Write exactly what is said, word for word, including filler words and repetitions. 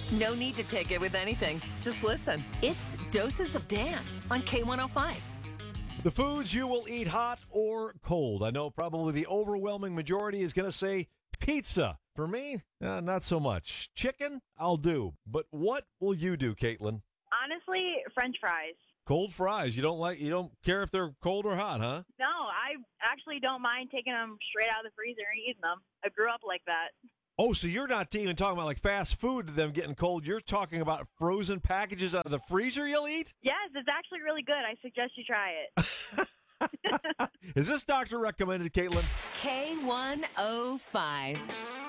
No need to take it with anything. Just listen. It's Doses of Dan on K one oh five. The foods you will eat hot or cold. I know probably the overwhelming majority is going to say pizza. For me, uh, not so much. Chicken, I'll do. But what will you do, Caitlin? Honestly, French fries. Cold fries. You don't like? You don't care if they're cold or hot, huh? No, I actually don't mind taking them straight out of the freezer and eating them. I grew up like that. Oh, so you're not even talking about like fast food, them getting cold. You're talking about frozen packages out of the freezer you'll eat? Yes, it's actually really good. I suggest you try it. Is this doctor recommended, Caitlin? K one oh five.